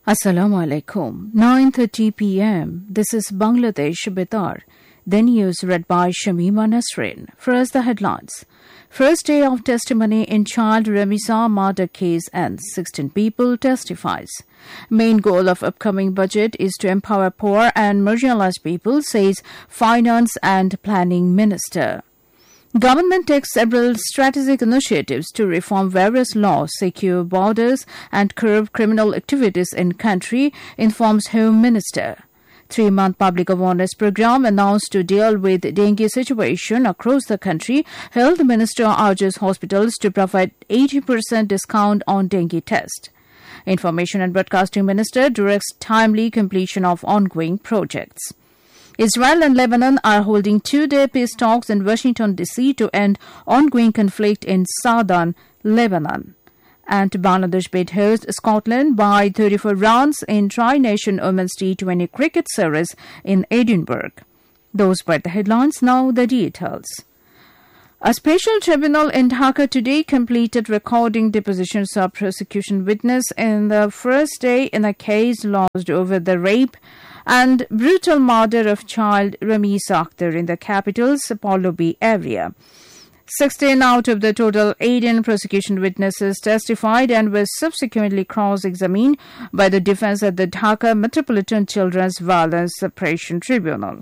Assalamu alaikum. 9:30 p.m. This is Bangladesh Betar. The news read by Shamima Nasrin. First, the headlines. First day of testimony in child Ramisa murder case ends. 16 people testifies. Main goal of upcoming budget is to empower poor and marginalized people, says Finance and Planning Minister. Government takes several strategic initiatives to reform various laws, secure borders and curb criminal activities in country, informs Home Minister. 3-month public awareness program announced to deal with dengue situation across the country. Health Minister urges hospitals to provide 80% discount on dengue test. Information and Broadcasting Minister directs timely completion of ongoing projects. Israel and Lebanon are holding 2-day peace talks in Washington, D.C. to end ongoing conflict in southern Lebanon. And Bangladesh beat host Scotland by 34 runs in Tri-Nation Women's T20 cricket series in Edinburgh. Those were the headlines, now the details. A special tribunal in Dhaka today completed recording depositions of prosecution witness in the first day in a case lodged over the rape and brutal murder of child Ramisa Akhtar in the capital's Pallavi area. 16 out of the total 18 prosecution witnesses testified and were subsequently cross-examined by the defense at the Dhaka Metropolitan Children's Violence Suppression Tribunal.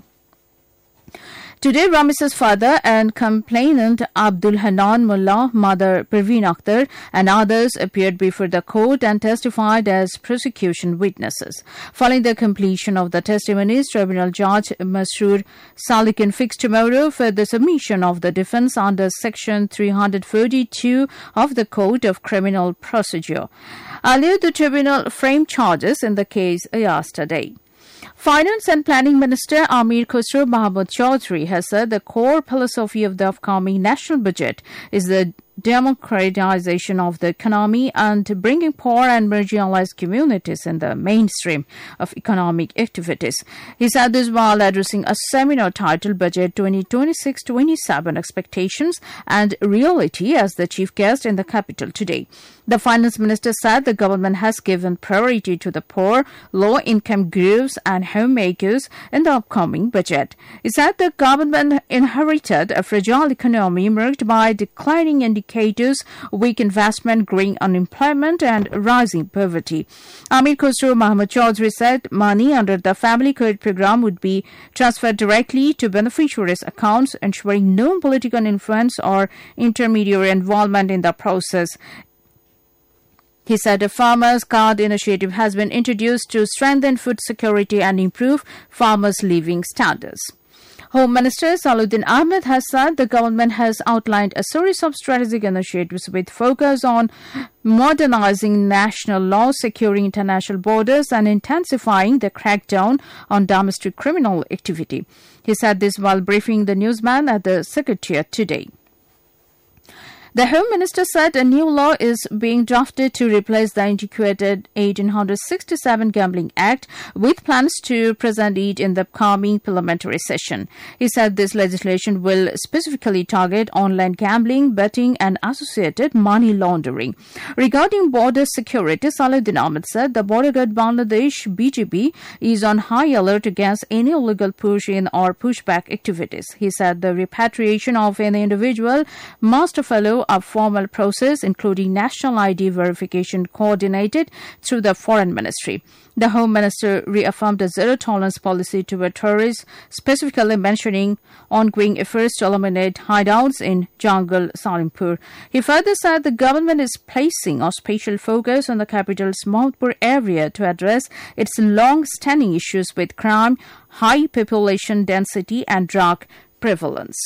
Today, Ramisa's father and complainant Abdul Hanan Mullah, mother Parveen Akhtar, and others appeared before the court and testified as prosecution witnesses. Following the completion of the testimonies, Tribunal Judge Masroor Salikin fixed tomorrow for the submission of the defense under Section 342 of the Code of Criminal Procedure. Earlier, the tribunal framed charges in the case yesterday. Finance and Planning Minister Amir Khosrow Mahmood Chaudhry has said the core philosophy of the upcoming national budget is the democratization of the economy and bringing poor and marginalized communities in the mainstream of economic activities. He said this while addressing a seminar titled Budget 2026-27 Expectations and Reality as the chief guest in the capital today. The finance minister said the government has given priority to the poor, low-income groups and homemakers in the upcoming budget. He said the government inherited a fragile economy marked by declining indicators, weak investment, growing unemployment and rising poverty. Amir Khosrow Mahmood Chaudhry said money under the Family Credit Program would be transferred directly to beneficiaries' accounts, ensuring no political influence or intermediary involvement in the process. He said a farmers' card initiative has been introduced to strengthen food security and improve farmers' living standards. Home Minister Saluddin Ahmed has said the government has outlined a series of strategic initiatives with focus on modernizing national law, securing international borders, and intensifying the crackdown on domestic criminal activity. He said this while briefing the newsman at the Secretariat today. The Home Minister said a new law is being drafted to replace the antiquated 1867 Gambling Act, with plans to present it in the upcoming parliamentary session. He said this legislation will specifically target online gambling, betting and associated money laundering. Regarding border security, Saluddin Ahmed said the Border Guard Bangladesh BGB is on high alert against any illegal push-in or pushback activities. He said the repatriation of any individual must follow a formal process, including national ID verification coordinated through the Foreign Ministry. The Home Minister reaffirmed a zero-tolerance policy toward terrorists, specifically mentioning ongoing efforts to eliminate hideouts in Jungle Salimpur. He further said the government is placing a special focus on the capital's Mahdpur area to address its long-standing issues with crime, high population density and drug prevalence.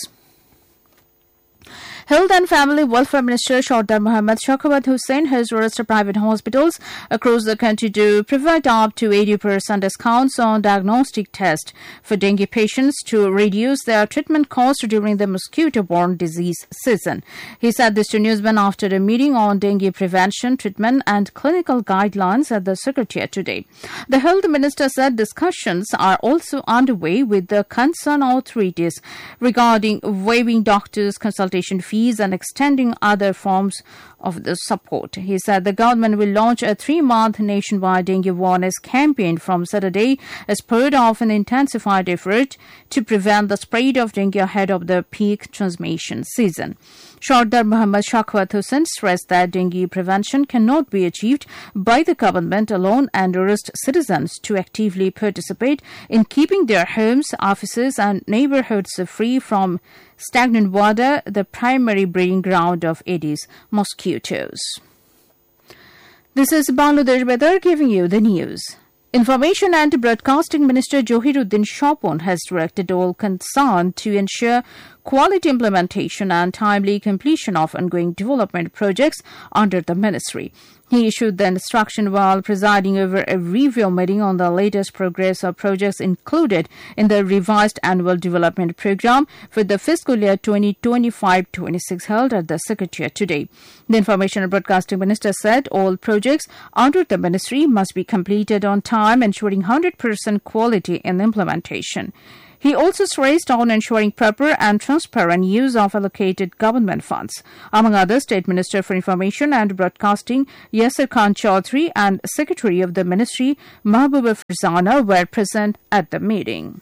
Health and Family Welfare Minister Sardar Mohammad Shaukabat Hussain has urged private hospitals across the country to provide up to 80% discounts on diagnostic tests for dengue patients to reduce their treatment costs during the mosquito-borne disease season. He said this to newsmen after a meeting on dengue prevention, treatment and clinical guidelines at the Secretariat today. The Health Minister said discussions are also underway with the concerned authorities regarding waiving doctors' consultation fees and extending other forms of the support. He said the government will launch a 3-month nationwide dengue awareness campaign from Saturday as part of an intensified effort to prevent the spread of dengue ahead of the peak transmission season. Sardar Muhammad Shakwat Hussain stressed that dengue prevention cannot be achieved by the government alone and urged citizens to actively participate in keeping their homes, offices and neighborhoods free from stagnant water, the primary breeding ground of Aedes mosquitoes. This is Bangladesh Weather giving you the news. Information and Broadcasting Minister Johiruddin Shopon has directed all concerned to ensure quality implementation and timely completion of ongoing development projects under the ministry. He issued the instruction while presiding over a review meeting on the latest progress of projects included in the revised annual development program for the fiscal year 2025-26 held at the Secretariat today. The Information and Broadcasting Minister said all projects under the ministry must be completed on time, ensuring 100% quality in implementation. He also stressed on ensuring proper and transparent use of allocated government funds. Among others, State Minister for Information and Broadcasting Yasir Khan Chaudhry and Secretary of the Ministry Mahbooba Farzana were present at the meeting.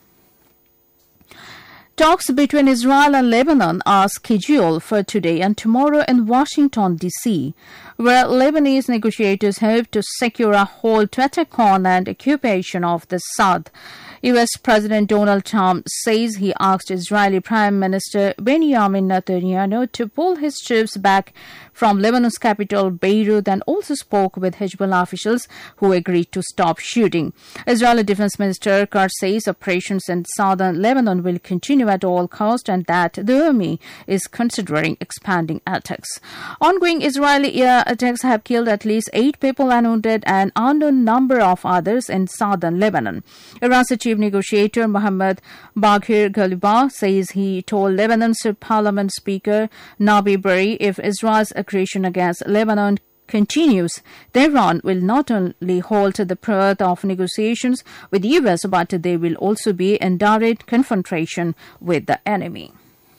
Talks between Israel and Lebanon are scheduled for today and tomorrow in Washington, D.C., where Lebanese negotiators hope to secure a halt to attack on and occupation of the South. U.S. President Donald Trump says he asked Israeli Prime Minister Benjamin Netanyahu to pull his troops back from Lebanon's capital, Beirut, and also spoke with Hezbollah officials who agreed to stop shooting. Israeli Defense Minister Katz says operations in southern Lebanon will continue at all costs and that the army is considering expanding attacks. Ongoing Israeli air attacks have killed at least 8 people and wounded an unknown number of others in southern Lebanon. Iran's chief negotiator Mohammad Baghir Ghalibaf says he told Lebanon's parliament speaker Nabi Berri if Israel's aggression against Lebanon continues, Tehran will not only halt the path of negotiations with the U.S., but they will also be in direct confrontation with the enemy.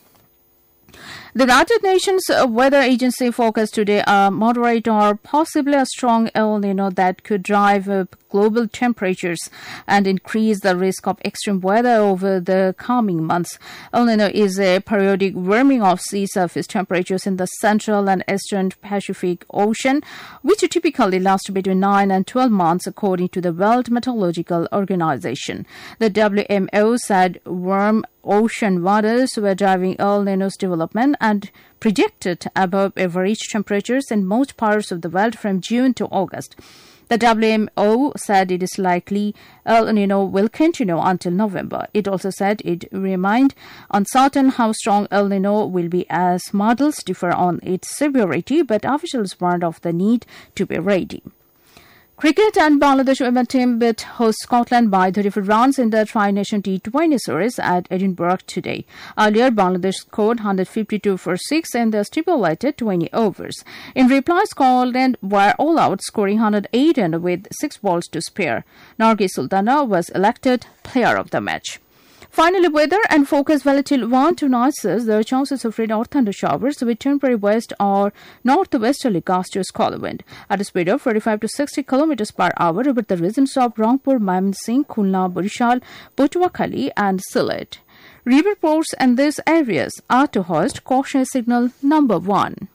The United Nations Weather Agency forecast today a moderate or possibly a strong El Nino that could drive up global temperatures and increase the risk of extreme weather over the coming months. El Nino is a periodic warming of sea surface temperatures in the central and eastern Pacific Ocean, which typically lasts between 9 and 12 months, according to the World Meteorological Organization. The WMO said warm ocean waters were driving El Nino's development and projected above average temperatures in most parts of the world from June to August. The WMO said it is likely El Nino will continue until November. It also said it remained uncertain how strong El Nino will be as models differ on its severity, but officials warned of the need to be ready. Cricket and Bangladesh women team beat host Scotland by 34 runs in the Tri-Nation T20 series at Edinburgh today. Earlier, Bangladesh scored 152 for 6 in the stipulated 20 overs. In reply, Scotland were all out, scoring 108 and with 6 balls to spare. Nargis Sultana was elected player of the match. Finally, weather and focus volatile 1 to 9 says there are chances of rain or thunder showers with temporary west or northwesterly gusts to squall wind at a speed of 45 to 60 kilometers per hour over the regions of Rangpur, Mymensingh, Khulna, Barishal, Patuakhali and Sylhet. River ports in these areas are to hoist caution signal number 1.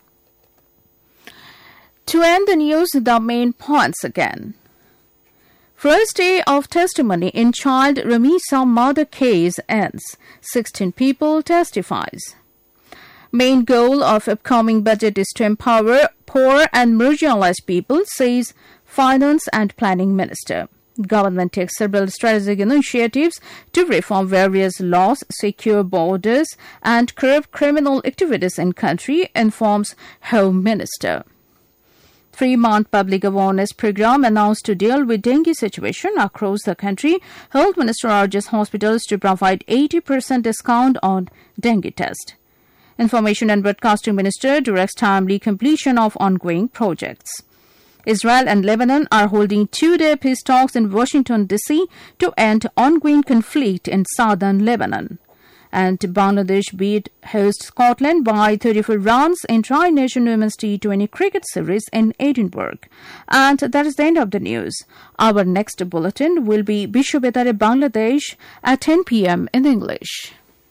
To end the news, the main points again. First day of testimony in child Ramisa murder case ends. 16 people testifies. Main goal of upcoming budget is to empower poor and marginalized people, says Finance and Planning Minister. Government takes several strategic initiatives to reform various laws, secure borders, and curb criminal activities in country, informs Home Minister. 3-month public awareness program announced to deal with dengue situation across the country. Health Minister urges hospitals to provide 80% discount on dengue test. Information and Broadcasting Minister directs timely completion of ongoing projects. Israel and Lebanon are holding 2-day peace talks in Washington, D.C. to end ongoing conflict in southern Lebanon. And Bangladesh beat host Scotland by 34 runs in Tri-Nation Women's T20 Cricket Series in Edinburgh. And that is the end of the news. Our next bulletin will be Bisho Betare Bangladesh at 10 p.m. in English.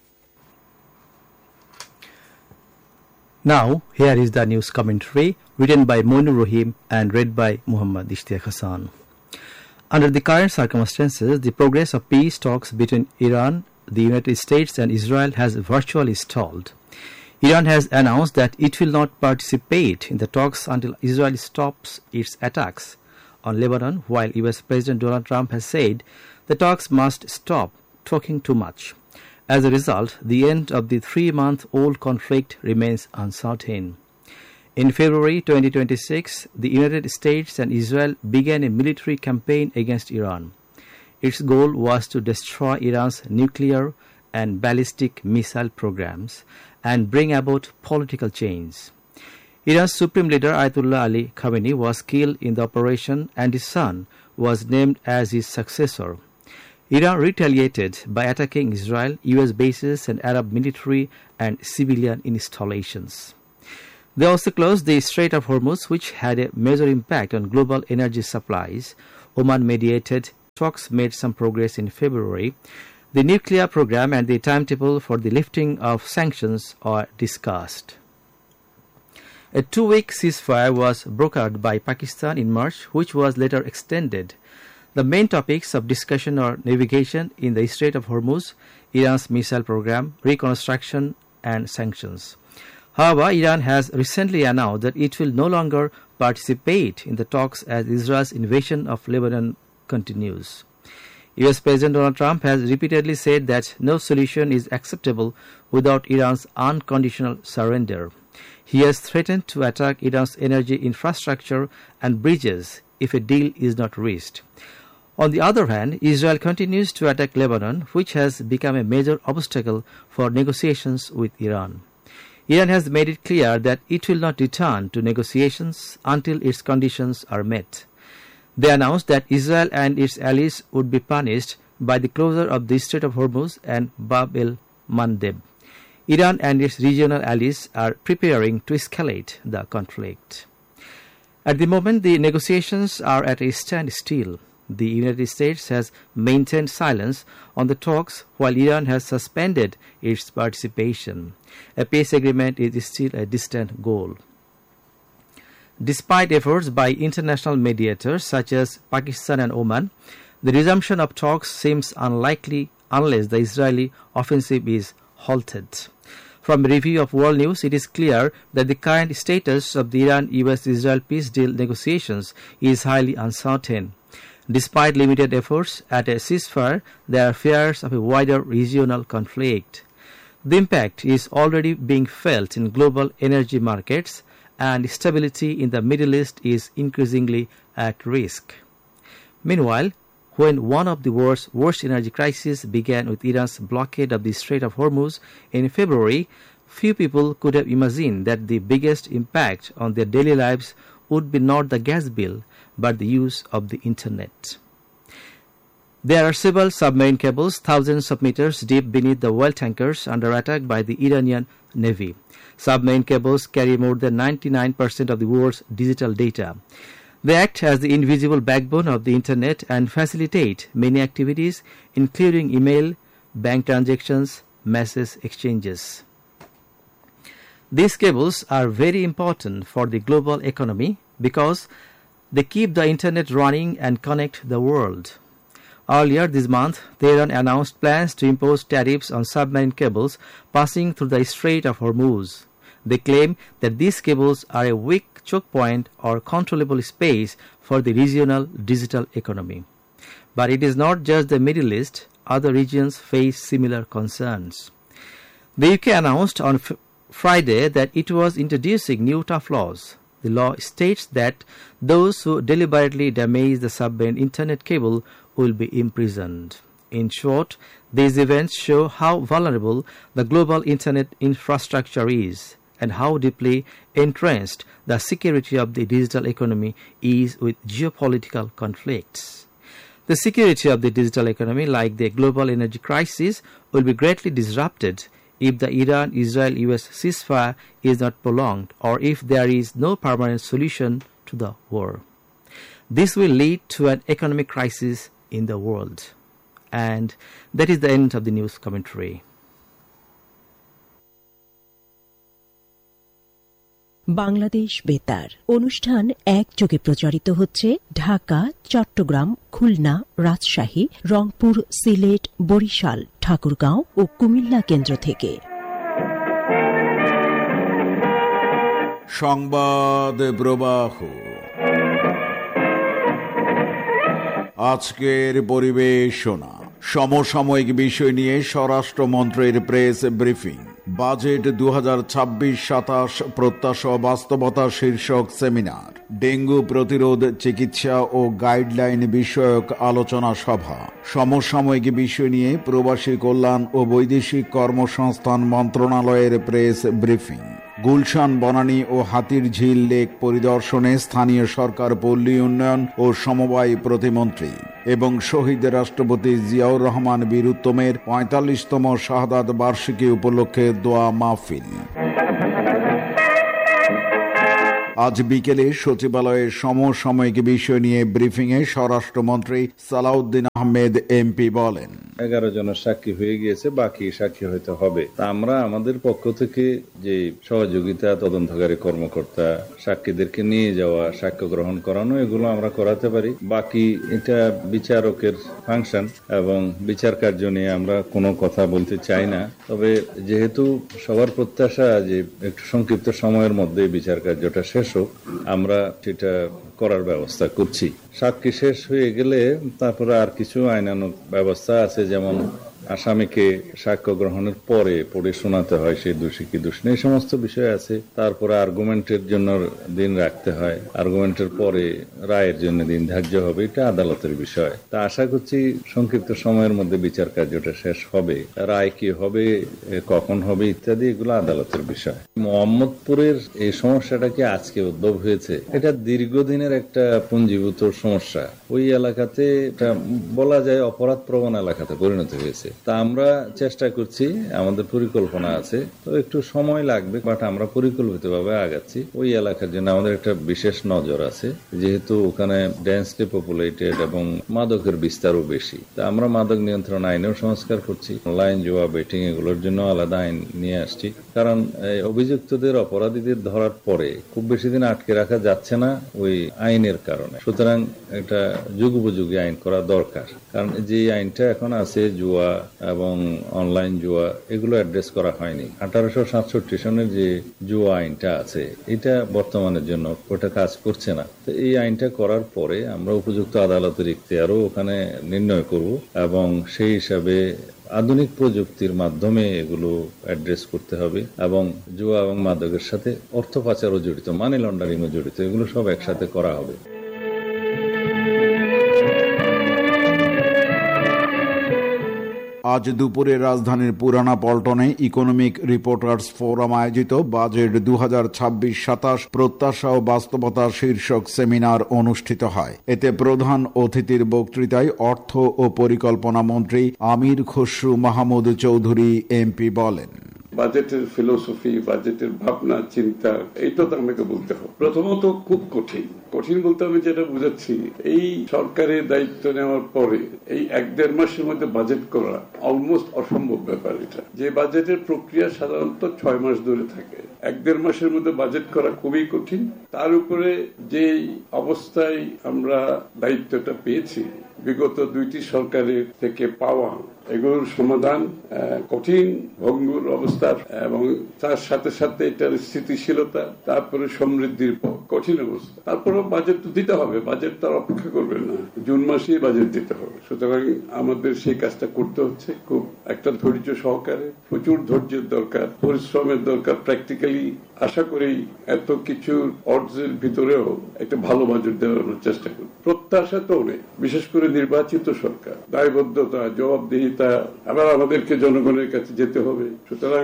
Now, here is the news commentary written by Moinur Rahim and read by Muhammad Ishtiaq Hassan. Under the current circumstances, the progress of peace talks between Iran, the United States and Israel has virtually stalled. Iran has announced that it will not participate in the talks until Israel stops its attacks on Lebanon, while US President Donald Trump has said the talks must stop talking too much. As a result, the end of the 3-month-old conflict remains uncertain. In February 2026, the United States and Israel began a military campaign against Iran. Its goal was to destroy Iran's nuclear and ballistic missile programs and bring about political change. Iran's supreme leader Ayatollah Ali Khamenei was killed in the operation and his son was named as his successor. Iran retaliated by attacking Israel, US bases and Arab military and civilian installations. They also closed the Strait of Hormuz, which had a major impact on global energy supplies. Oman-mediated talks made some progress in February. The nuclear program and the timetable for the lifting of sanctions are discussed. A 2-week ceasefire was brokered by Pakistan in March, which was later extended. The main topics of discussion are navigation in the Strait of Hormuz, Iran's missile program, reconstruction, and sanctions. However, Iran has recently announced that it will no longer participate in the talks as Israel's invasion of Lebanon continues. US President Donald Trump has repeatedly said that no solution is acceptable without Iran's unconditional surrender. He has threatened to attack Iran's energy infrastructure and bridges if a deal is not reached. On the other hand, Israel continues to attack Lebanon, which has become a major obstacle for negotiations with Iran. Iran has made it clear that it will not return to negotiations until its conditions are met. They announced that Israel and its allies would be punished by the closure of the Strait of Hormuz and Bab el-Mandeb. Iran and its regional allies are preparing to escalate the conflict. At the moment, the negotiations are at a standstill. The United States has maintained silence on the talks while Iran has suspended its participation. A peace agreement is still a distant goal. Despite efforts by international mediators such as Pakistan and Oman, the resumption of talks seems unlikely unless the Israeli offensive is halted. From a review of World News, it is clear that the current status of the Iran-US-Israel peace deal negotiations is highly uncertain. Despite limited efforts at a ceasefire, there are fears of a wider regional conflict. The impact is already being felt in global energy markets, and stability in the Middle East is increasingly at risk. Meanwhile, when one of the world's worst energy crises began with Iran's blockade of the Strait of Hormuz in February, few people could have imagined that the biggest impact on their daily lives would be not the gas bill, but the use of the internet. There are several submarine cables thousands of meters deep beneath the oil tankers under attack by the Iranian Navy. Submarine cables carry more than 99% of the world's digital data. They act as the invisible backbone of the internet and facilitate many activities, including email, bank transactions, message exchanges. These cables are very important for the global economy because they keep the internet running and connect the world. Earlier this month, Tehran announced plans to impose tariffs on submarine cables passing through the Strait of Hormuz. They claim that these cables are a weak choke point or controllable space for the regional digital economy. But it is not just the Middle East. Other regions face similar concerns. The UK announced on Friday that it was introducing new tough laws. The law states that those who deliberately damage the submarine internet cable will be imprisoned. In short, these events show how vulnerable the global internet infrastructure is and how deeply entrenched the security of the digital economy is with geopolitical conflicts. The security of the digital economy, like the global energy crisis, will be greatly disrupted if the Iran-Israel-US ceasefire is not prolonged or if there is no permanent solution to the war. This will lead to an economic crisis in the world. And that is the end of the news commentary. Bangladesh বেতার অনুষ্ঠান একযোগে প্রচারিত হচ্ছে ঢাকা, চট্টগ্রাম, খুলনা, রাজশাহী, রংপুর, সিলেট, বরিশাল, ঠাকুরগাঁও ও কুমিল্লা কেন্দ্র থেকে। সংবাদ প্রবাহ আজকের পরিবেশনা সমসাময়িক বিষয় নিয়ে স্বরাষ্ট্রমন্ত্রীর প্রেস ব্রিফিং, বাজেট 2026-27 প্রত্যাশা বাস্তবতা শীর্ষক সেমিনার, ডেঙ্গু প্রতিরোধ, চিকিৎসা ও গাইডলাইন বিষয়ক আলোচনা সভা, সমসাময়িক বিষয় নিয়ে প্রবাসী কল্যাণ ও বৈদেশিক কর্মসংস্থান মন্ত্রণালয়ের প্রেস ব্রিফিং, গুলশান, বনানী ও হাতিরঝিল লেক পরিদর্শনে স্থানীয় সরকার, পল্লী উন্নয়ন ও সমবায় প্রতিমন্ত্রী এবং শহীদ রাষ্ট্রপতি জিয়াউর রহমান বীর উত্তমের ৪৫তম শাহাদাত বার্ষিকী উপলক্ষে দোয়া মাহফিল। আজ বিকেলে সচিবালয়ের সমসাময়িক বিষয় নিয়ে ব্রিফিংয়ে স্বরাষ্ট্রমন্ত্রী সালাউদ্দিন আহমেদ এমপি বলেন, 11 জনের সাক্ষী হয়ে গিয়েছে, বাকি সাক্ষী হয়তো হবে। আমরা আমাদের পক্ষ থেকে যে সহযোগিতা, তদন্তকারী কর্মকর্তা, সাক্ষীদেরকে নিয়ে যাওয়া, সাক্ষ্য গ্রহণ করানো, এগুলো আমরা করাতে পারি। বাকি এটা বিচারকের ফাংশন এবং বিচার কার্য নিয়ে আমরা কোনো কথা বলতে চাই না। তবে যেহেতু সবার প্রত্যাশা যে একটু সংক্ষিপ্ত সময়ের মধ্যে বিচার কার্যটা শেষ হোক, আমরা সেটা করার ব্যবস্থা করছি। সাক্ষী শেষ হয়ে গেলে তারপরে আর কিছু আইনানুগ ব্যবস্থা আছে, যেমন আসামিকে সাক্ষ্য গ্রহণের পরে পড়ে শোনাতে হয় সে দোষী কি দোষ নেই, এই সমস্ত বিষয় আছে। তারপরে আর্গুমেন্টের জন্য দিন রাখতে হয়, আর্গুমেন্টের পরে রায়ের জন্য দিন ধার্য হবে, এটা আদালতের বিষয়। তা আশা করছি সংক্ষিপ্ত সময়ের মধ্যে বিচার কার্যটা শেষ হবে। রায় কি হবে, কখন হবে ইত্যাদি, এগুলো আদালতের বিষয়। মোহাম্মদপুরের এই সমস্যাটা কি আজকে উদ্ভব হয়েছে? এটা দীর্ঘদিনের একটা পুঞ্জীভূত সমস্যা। ওই এলাকাতে এটা বলা যায় অপরাধ প্রবণ এলাকাতে পরিণত হয়েছে। তা আমরা চেষ্টা করছি, আমাদের পরিকল্পনা আছে, তো একটু সময় লাগবে, বাট আমরা পরিকল্পিতভাবে আগাচ্ছি। ওই এলাকার জন্য আমাদের একটা বিশেষ নজর আছে, যেহেতু ওখানে ডেন্সলি পপুলেটেড এবং মাদকের বিস্তারও বেশি। তা আমরা মাদক নিয়ন্ত্রণ আইনেও সংস্কার করছি, অনলাইন জুয়া, বেটিং এগুলোর জন্য আলাদা আইন নিয়ে আসছি। কারণ অভিযুক্তদের, অপরাধীদের ধরার পরে খুব বেশি দিন আটকে রাখা যাচ্ছে না ওই আইনের কারণে। সুতরাং এটা যুগোপযোগী আইন করা দরকার। কারণ যে আইনটা এখন আছে, জুয়া এবং অনলাইন জুয়া, এগুলো অ্যাড্রেস করা হয়নি। 1867 সনের যে জুয়া আইনটা আছে, এটা বর্তমানের জন্য ওটা কাজ করছে না। তো এই আইনটা করার পরে আমরা উপযুক্ত আদালতের ইখতিয়ারও ওখানে নির্ণয় করব এবং সেই হিসাবে আধুনিক প্রযুক্তির মাধ্যমে এগুলো অ্যাড্রেস করতে হবে। এবং জুয়া এবং মাদকের সাথে অর্থ পাচারও জড়িত, মানি লন্ডারিংও জড়িত, এগুলো সব একসাথে করা হবে। আজ দুপুরে রাজধানীর পুরানা পল্টনে ইকোনমিক রিপোর্টার্স ফোরাম আয়োজিত বাজেট 2026-27 প্রত্যাশা ও বাস্তবতা শীর্ষক সেমিনার অনুষ্ঠিত হয়। এতে প্রধান অতিথির বক্তৃতায় অর্থ ও পরিকল্পনা মন্ত্রী আমির খসরু মাহমুদ চৌধুরী এমপি বলেন, বাজেটের ফিলোসফি, বাজেটের ভাবনা চিন্তা, এইটা তো আমাকে বলতে হবে। প্রথমত খুব কঠিন বলতে আমি যেটা বুঝাচ্ছি, এই সরকারের দায়িত্ব নেওয়ার পরে এই 1-1.5 মাসের মধ্যে বাজেট করা অলমোস্ট অসম্ভব ব্যাপার। এটা যে বাজেটের প্রক্রিয়া সাধারণত 6 মাস ধরে থাকে, 1-1.5 মাসের মধ্যে বাজেট করা খুবই কঠিন। তার উপরে যে অবস্থায় আমরা দায়িত্বটা পেয়েছি বিগত 2টি সরকারের থেকে পাওয়া, এগুলোর সমাধান কঠিন, ভঙ্গুর অবস্থার, এবং তার সাথে সাথে এটার স্থিতিশীলতা, তারপরে সমৃদ্ধির কঠিন অবস্থা। তারপরে বাজেট তো দিতে হবে, বাজেট তার অপেক্ষা করবে না, জুন মাসেই বাজেট দিতে হবে। সুতরাং আমাদের সেই কাজটা করতে হচ্ছে খুব একটা ধৈর্য সহকারে, প্রচুর ধৈর্যের দরকার, পরিশ্রমের দরকার। প্র্যাকটিক্যালি আশা করি এত কিছু অর্জের ভিতরেও একটা ভালো বাজেট দেওয়ার চেষ্টা করি। প্রত্যাশা তো অনেক, বিশেষ করে নির্বাচিত সরকার, দায়বদ্ধতা, জবাবদিহিতা, আবার আমাদেরকে জনগণের কাছে যেতে হবে। সুতরাং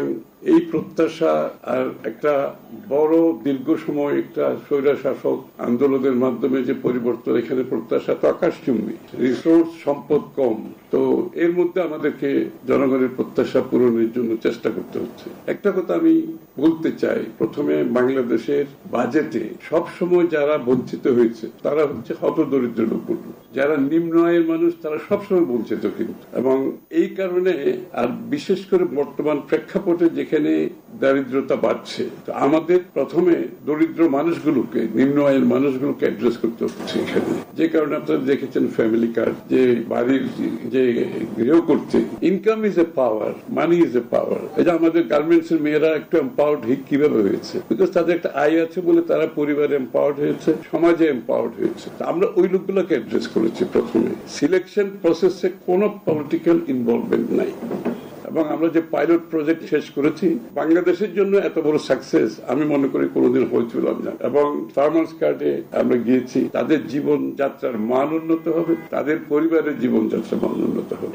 এই প্রত্যাশা আর একটা বড় দীর্ঘ সময় একটা স্বৈরশাসক আন্দোলনের মাধ্যমে যে পরিবর্তন, এখানে প্রত্যাশা তো আকাশচুম্বী, রিসোর্স সম্পদ কম, তো এর মধ্যে আমাদেরকে জনগণের প্রত্যাশা পূরণের জন্য চেষ্টা করতে হচ্ছে। একটা কথা আমি বলতে চাই, প্রথমে বাংলাদেশের বাজেটে সবসময় যারা বঞ্চিত হয়েছে তারা হচ্ছে হতদরিদ্র লোকগুলো, যারা নিম্ন আয়ের মানুষ তারা সবসময় বঞ্চিত কিন্তু। এবং এই কারণে আর বিশেষ করে বর্তমান প্রেক্ষাপটে যেখানে দারিদ্রতা বাড়ছে, তো আমাদের প্রথমে দরিদ্র মানুষগুলোকে, নিম্ন আয়ের মানুষগুলোকে অ্যাড্রেস করতে হচ্ছে এখানে। যে কারণে আপনারা দেখেছেন ফ্যামিলি কার্ড, যে বাড়ির যে গৃহ করতে, income is a power, money is a পাওয়ার। এই যে আমাদের গার্মেন্টস এর মেয়েরা একটু এম্পাওয়ার্ড কিভাবে হয়েছে, বিকজ তাদের একটা আয় আছে বলে তারা পরিবারে এম্পাওয়ার্ড হয়েছে, সমাজে এম্পাওয়ার্ড হয়েছে। আমরা ওই লোকগুলোকে অ্যাড্রেস করেছি প্রথমে। সিলেকশন প্রসেসে কোনো পলিটিক্যাল ইনভলভমেন্ট নাই। এবং আমরা যে পাইলট প্রজেক্ট শেষ করেছি, বাংলাদেশের জন্য এত বড় সাকসেস আমি মনে করি কোনোদিন হয়েছিলাম না। এবং ফার্মার্স কার্ডে আমরা গিয়েছি, তাদের জীবনযাত্রার মান উন্নত হবে, তাদের পরিবারের জীবনযাত্রার মান উন্নত হবে।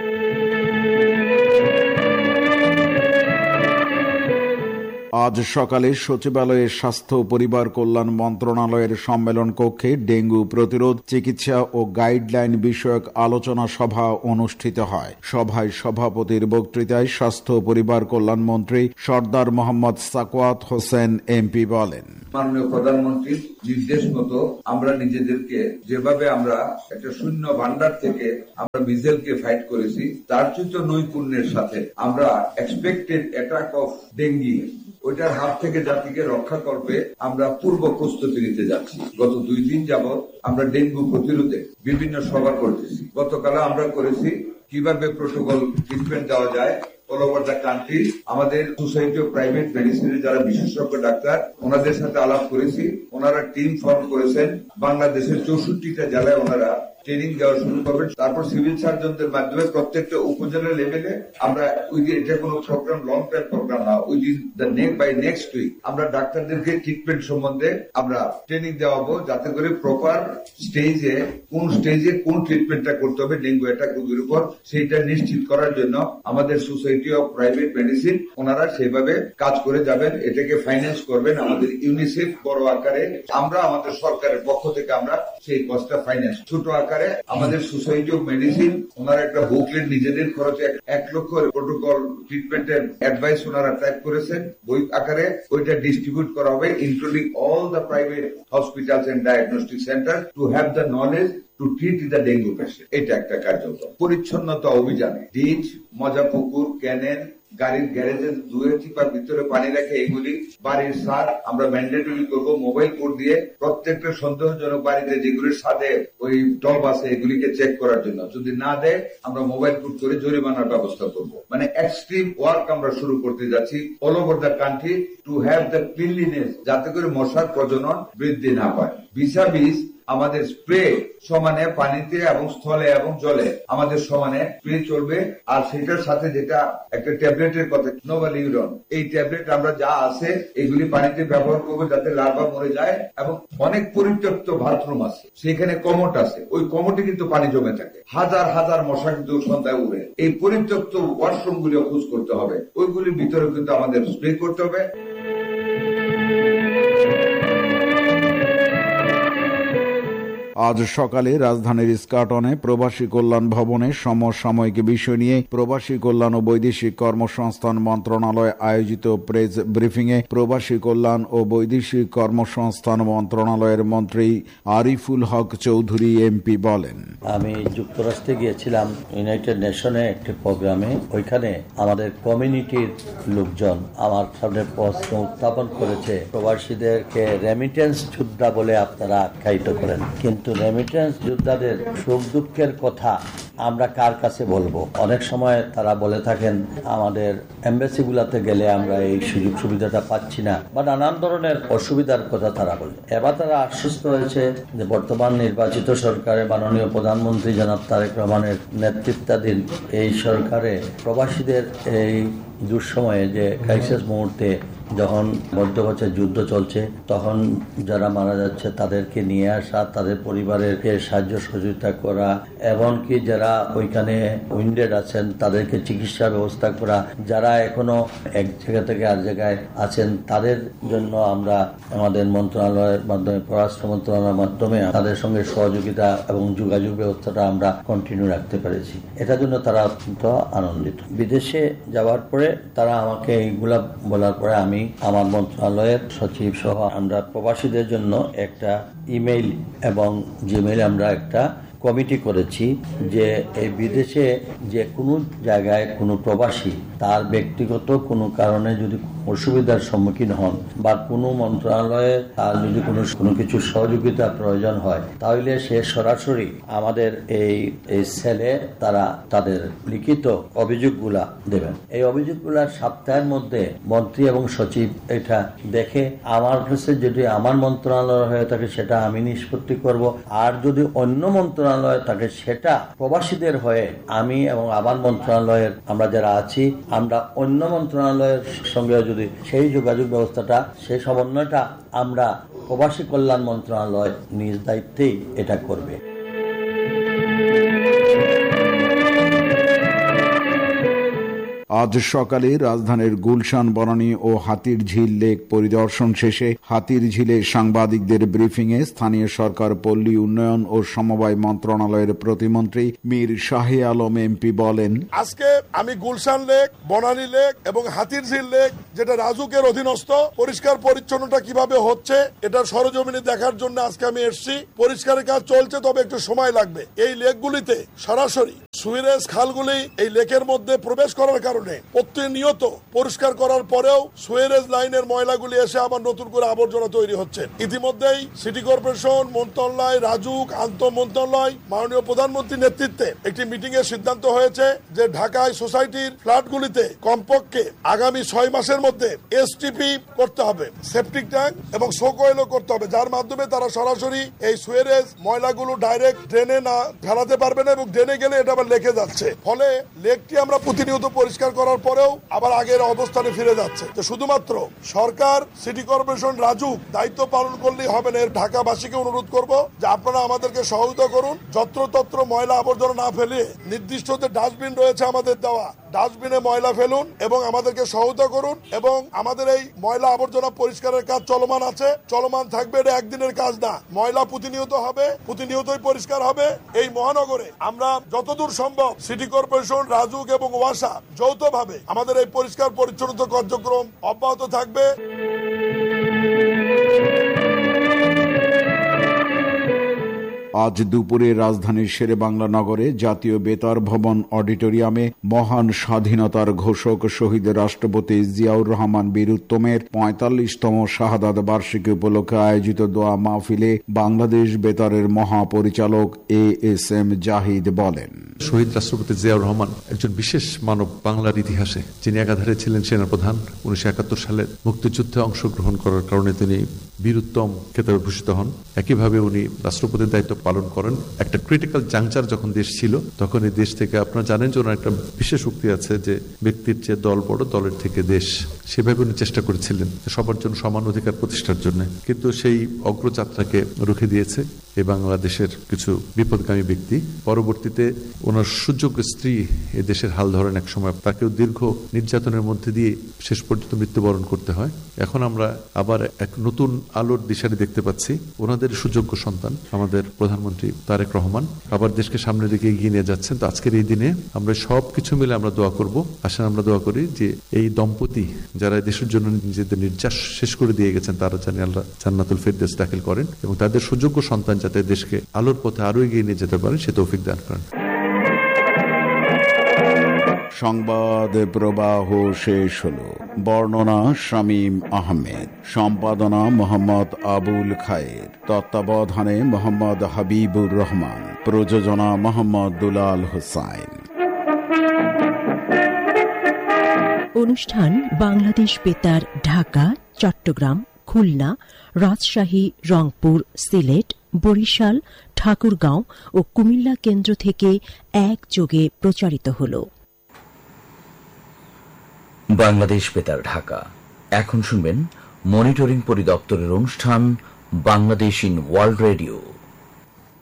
আজ সকালে সচিবালয়ের স্বাস্থ্য ও পরিবার কল্যাণ মন্ত্রণালয়ের সম্মেলন কক্ষে ডেঙ্গু প্রতিরোধ, চিকিৎসা ও গাইডলাইন বিষয়ক আলোচনা সভা অনুষ্ঠিত হয়। সভায় সভাপতির বক্তৃতায় স্বাস্থ্য ও পরিবার কল্যাণ মন্ত্রী সর্দার মোহাম্মদ সাকওয়াত হোসেন এমপি বলেন, মাননীয় প্রধানমন্ত্রীর নির্দেশ মতো আমরা নিজেদেরকে যেভাবে আমরা একটা শূন্য ভান্ডার থেকে আমরা মিজেলকে ফাইট করেছি, তার চেয়ে নৈপুণ্যের সাথে আমরা এক্সপেক্টেড অ্যাটাক অফ ডেঙ্গি, ওইটার হাত থেকে জাতিকে রক্ষা করবে আমরা পূর্ব প্রস্তুতি নিতে যাচ্ছি। গত 2 দিন যাবৎ আমরা ডেঙ্গু প্রতিরোধে বিভিন্ন সভা করতেছি। গতকাল আমরা করেছি কিভাবে প্রোটোকল ট্রিটমেন্ট দেওয়া যায় অল ওভার দ্য কান্ট্রি। আমাদের সোসাইটি অফ প্রাইভেট মেডিসিনের যারা বিশেষজ্ঞ ডাক্তার, ওনাদের সাথে আলাপ করেছি। ওনারা টিম ফর্ম করেছেন, বাংলাদেশের 64টা জেলায় ওনারা ট্রেনিং দেওয়া শুরু করবেন। তারপর সিভিল সার্জনদের মাধ্যমে প্রত্যেকটা উপজেলা লেভেলে আমরা এটা কোনো প্রোগ্রাম, লং টাইম প্রোগ্রাম না, বাই নেক্সট উইক আমরা ডাক্তারদেরকে ট্রিটমেন্ট সম্বন্ধে আমরা ট্রেনিং দেওয়াবো, যাতে করে প্রপার স্টেজে কোন ট্রিটমেন্টটা করতে হবে ডেঙ্গু অ্যাটাক রোগীর উপর, সেইটা নিশ্চিত করার জন্য আমাদের সোসাইটি অফ প্রাইভেট মেডিসিন ওনারা সেভাবে কাজ করে যাবেন। এটাকে ফাইন্যান্স করবেন আমাদের ইউনিসেফ বড় আকারে। আমরা আমাদের সরকারের পক্ষ থেকে আমরা সেই কস্টটা ফাইন্যান্স, ছোট আকারে আমাদের সোসাইটি অফ মেডিসিন ওনারা একটা বুকলেট নিজেদের খরচে 1 লক্ষ প্রোটোকল ট্রিটমেন্টের অ্যাডভাইস ওনারা টাইপ করেছেন, বই আকারে ওইটা ডিস্ট্রিবিউট করা হবে including all the private hospitals and diagnostic centre to have the knowledge to treat the dengue patient. এটা একটা কার্যক্রম। পরিচ্ছন্নতা অভিযানে ডিচ, মজা পুকুর, ক্যানেল, গাড়ির গ্যারেজে 2 চিপার ভিতরে পানি রাখে, এগুলি বাড়ির ছাদ আমরা ম্যান্ডেটরি করবো মোবাইল কোড দিয়ে। প্রত্যেকটা সন্দেহজনক বাড়িতে যেগুলির ছাদে ওই টব আছে এগুলিকে চেক করার জন্য, যদি না দেয় আমরা মোবাইল কোড করে জরিমানার ব্যবস্থা করবো। মানে এক্সট্রিম ওয়ার্ক আমরা শুরু করতে যাচ্ছি all over the country to have the cleanliness, যাতে করে মশার প্রজনন বৃদ্ধি না পায়। বিষ আমাদের স্প্রে সমানে পানিতে এবং স্থলে এবং জলে আমাদের সমানে স্প্রে চলবে। আর সেটার সাথে যেটা একটা ট্যাবলেটের কথা, নোভাল ইউরন, এই ট্যাবলেট আমরা যা আছে এগুলি পানিতে ব্যবহার করবো যাতে লার্ভা মরে যায়। এবং অনেক পরিত্যক্ত বাথরুম আছে, সেখানে কমোট আছে, ওই কমোটে কিন্তু পানি জমে থাকে, হাজার হাজার মশা কিন্তু সন্ধ্যায় উড়ে। এই পরিত্যক্ত ওয়াশরুম গুলি খোঁজ করতে হবে, ওইগুলির ভিতরে কিন্তু আমাদের স্প্রে করতে হবে। আজ সকালে রাজধানীর ইস্কাটনে প্রবাসী কল্যাণ ভবনে সমসাময়িক বিষয় নিয়ে প্রবাসী কল্যাণ ও বৈদেশিক কর্মসংস্থান মন্ত্রণালয় আয়োজিত প্রেস ব্রিফিংয়ে প্রবাসী কল্যাণ ও বৈদেশিক কর্মসংস্থান মন্ত্রণালয়ের মন্ত্রী আরিফুল হক চৌধুরী এমপি বলেন, আমি যুক্তরাষ্ট্রে গিয়েছিলাম ইউনাইটেড নেশনে একটি প্রোগ্রামে। ওইখানে আমাদের কমিউনিটির লোকজন আমার সামনে প্রশ্ন উত্থাপন করেছে, প্রবাসীদেরকে রেমিটেন্স যোদ্ধা বলে আপনারা আখ্যায়িত করেন, কিন্তু রেমিটেন্স যোদ্ধাদের সুখ দুঃখের কথা আমরা কার কাছে বলবো? অনেক সময় তারা বলে থাকেন আমাদের এমবাসি গুলাতে গেলে আমরা এই সুযোগ সুবিধাটা পাচ্ছি না, বা নানান ধরনের অসুবিধার কথা তারা বলে। এবার তারা আশ্বস্ত হয়েছে যে বর্তমান নির্বাচিত সরকারের মাননীয় প্রধানমন্ত্রী জনাব তারেক রহমানের নেতৃত্বাধীন এই সরকারে প্রবাসীদের এই দুঃসময়ে যে ক্রাইসিস মুহূর্তে যখন মধ্যপ্রাচ্যে যুদ্ধ চলছে তখন যারা মারা যাচ্ছে তাদেরকে নিয়ে আসা, তাদের পরিবারেরকে সাহায্য সহযোগিতা করা, এমনকি যারা ওইখানে উইন্ডেড আছেন তাদেরকে চিকিৎসা ব্যবস্থা করা, যারা এখনো এক জায়গা থেকে আর জায়গায় আছেন তাদের জন্য আমরা আমাদের মন্ত্রণালয়ের মাধ্যমে, পররাষ্ট্র মন্ত্রণালয়ের মাধ্যমে তাদের সঙ্গে সহযোগিতা এবং যোগাযোগ ব্যবস্থাটা আমরা কন্টিনিউ রাখতে পেরেছি। এটার জন্য তারা অত্যন্ত আনন্দিত। বিদেশে যাওয়ার পরে তারা আমাকে এইগুলা বলার পরে আমি আমার মন্ত্রণালয়ের সচিব সহ আমরা প্রবাসীদের জন্য একটা ইমেইল এবং জিমেইলে আমরা একটা কমিটি করেছি যে এই বিদেশে যে কোনো জায়গায় কোনো প্রবাসী তার ব্যক্তিগত কোনো কারণে যদি অসুবিধার সম্মুখীন হন বা কোনো মন্ত্রণালয়ে তার যদি কোনো কিছু সহযোগিতা প্রয়োজন হয় তাহলে সে সরাসরি আমাদের এই সেলে তারা তাদের লিখিত অভিযোগগুলা দেবেন। এই অভিযোগগুলার সপ্তাহের মধ্যে মন্ত্রী এবং সচিব এটা দেখে আমার কাছে যদি আমার মন্ত্রণালয় হয়ে থাকে সেটা আমি নিষ্পত্তি করব, আর যদি অন্য মন্ত্রণালয় থাকে সেটা প্রবাসীদের হয়ে আমি এবং আমার মন্ত্রণালয়ের আমরা যারা আছি আমরা অন্য মন্ত্রণালয়ের সঙ্গে যদি সেই যোগাযোগ ব্যবস্থাটা, সেই সমন্বয়টা আমরা প্রবাসী কল্যাণ মন্ত্রণালয় নিজ দায়িত্বেই এটা করবে। আজ সকালে রাজধানীর গুলশান বনানী ও হাতিরঝিল লেক পরিদর্শন শেষে হাতিরঝিলে সাংবাদিকদের ব্রিফিংয়ে স্থানীয় সরকার, পল্লী উন্নয়ন ও সমবায় মন্ত্রণালয়ের প্রতিমন্ত্রী মীর শাহে আলম এমপি বলেন, আজকে আমি গুলশান লেক, বনানী লেক এবং হাতিরঝিল লেক যেটা রাজুকের অধীনস্থ পরিষ্কার পরিচ্ছন্নতা কিভাবে হচ্ছে এটা সরজমিনে দেখার জন্য আজকে আমি এসেছি। পরিষ্কারের কাজ চলছে, তবে একটু সময় লাগবে। এই লেকগুলিতে সরাসরি সুইরেজ খালগুলি এই লেকের মধ্যে প্রবেশ করার কারণে প্রতিনিয়ত পরিষ্কার করার পরেও সুইরেজ লাইনের ময়লাগুলি এসে আবার নতুন করে আবর্জনা তৈরি হচ্ছে। ইতিমধ্যেই সিটি কর্পোরেশন, মন্ত্রণালয়, রাজুক, আন্তঃ মন্ত্রণালয় মাননীয় প্রধানমন্ত্রীর নেতৃত্বে একটি মিটিং এর সিদ্ধান্ত হয়েছে যে ঢাকায় সোসাইটির ফ্ল্যাটগুলিতে কমপক্ষে আগামী 6 মাসের মধ্যে এসটিপি করতে হবে, সেপটিক ট্যাঙ্ক এবং শোকওয়েলও করতে হবে, যার মাধ্যমে তারা সরাসরি এই সুইরেজ ময়লাগুলো ডাইরেক্ট ড্রেনে না ফেলাতে পারবে না এবং ড্রেনে গেলে এটা আবার লেকে যাচ্ছে। ফলে লেকটি আমরা প্রতিনিয়ত পরিষ্কার করার পরেও আবার আগের অবস্থানে ফিরে যাচ্ছে। তো শুধুমাত্র সরকার, সিটি কর্পোরেশন, রাজুক দায়িত্ব পালন করলেই হবে না। ঢাকাবাসীকে অনুরোধ করব যে আপনারা আমাদেরকে সহযোগিতা করুন, যত্রতত্র ময়লা আবর্জনা না ফেলে নির্দিষ্ট যে ডাস্টবিন রয়েছে আমাদের দেওয়া, ডাস্টবিনে ময়লা ফেলুন এবং আমাদেরকে সহায়তা করুন। এবং আমাদের এই ময়লা আবর্জনা পরিষ্কারের কাজ চলমান আছে, চলমান থাকবে। এটা একদিনের কাজ না, ময়লা প্রতিনিয়ত হবে, প্রতিনিয়তই পরিষ্কার হবে। এই মহানগরে আমরা যতদূর সম্ভব সিটি কর্পোরেশন, রাজুক এবং ওয়াসা যৌথভাবে আমাদের এই পরিষ্কার পরিচ্ছন্নতা কার্যক্রম অব্যাহত থাকবে। আজ দুপুরে রাজধানীর শেরেবাংলা নগরে জাতীয় বেতার ভবন অডিটোরিয়ামে মহান স্বাধীনতার ঘোষক শহীদ রাষ্ট্রপতি জিয়াউর রহমান বীর উত্তমের 45তম শাহাদাত বার্ষিকী উপলক্ষে আয়োজিত দোয়া মাহফিলে বাংলাদেশ বেতারের মহাপরিচালক ASM জাহিদ বলেন, শহীদ রাষ্ট্রপতি জিয়াউর রহমান একজন বিশেষ মানব বাংলার ইতিহাসে, যিনি একাধারে ছিলেন সেনাপ্রধান, 1971 সালে মুক্তিযুদ্ধে অংশগ্রহণ করার কারণে তিনি বীর উত্তম খেতাবে ভূষিত হন। একইভাবে উনি রাষ্ট্রপতির দায়িত্ব পালন করেন। একটা ক্রিটিক্যাল জাংচার যখন দেশ ছিল তখন এই দেশ থেকে, আপনারা জানেন যে ওনার একটা বিশেষ উক্তি আছে যে ব্যক্তির চেয়ে দল বড়, দলের থেকে দেশ। সেভাবে উনি চেষ্টা করেছিলেন সবার জন্য সমান অধিকার প্রতিষ্ঠার জন্য, কিন্তু সেই অগ্রযাত্রাকে রুখে দিয়েছে এই বাংলাদেশের কিছু বিপদগামী ব্যক্তি। পরবর্তীতে ওনার সুযোগ্য স্ত্রী এ দেশের হাল ধরেন এক সময়, তাকেও দীর্ঘ নির্যাতনের মধ্যে দিয়ে শেষ পর্যন্ত মৃত্যুবরণ করতে হয়। এখন আমরা আবার এক নতুন আলোর দিশারি দেখতে পাচ্ছি। ওনাদের সুযোগ্য সন্তান আমাদের প্রধানমন্ত্রী তারেক রহমান আবার দেশকে সামনের দিকে এগিয়ে নিয়ে যাচ্ছেন। তো আজকের এই দিনে আমরা সব কিছু মিলে আমরা দোয়া করব। আসলে আমরা দোয়া করি যে এই দম্পতি যারা দেশের জন্য নিজেদের নির্যাস শেষ করে দিয়ে গেছেন, তারা জানি আল্লাহ জান্নাতুল ফেরদৌস দাখিল করেন এবং তাদের সুযোগ্য সন্তান যাতে দেশকে আলোর পথে আরো এগিয়ে নিয়ে যেতে পারে সে তৌফিক দান করেন। সংবাদ প্রবাহ শেষ হলো। বর্ণনা শামীম আহমেদ, সম্পাদনা মোহাম্মদ আবুল খায়ের, তত্ত্বাবধানে মোহাম্মদ হাবিবুর রহমান, প্রযোজনা মোহাম্মদ দুলাল হোসাইন। অনুষ্ঠান বাংলাদেশ বেতার ঢাকা, চট্টগ্রাম, খুলনা, রাজশাহী, রংপুর, সিলেট, বরিশাল, ঠাকুরগাঁও ও কুমিল্লা কেন্দ্র থেকে একযোগে প্রচারিত হল। বাংলাদেশ বেতার ঢাকা এখন শুনবেন মনিটরিং পরিদপ্তরের অনুষ্ঠান বাংলাদেশ ইন ওয়ার্ল্ড রেডিও।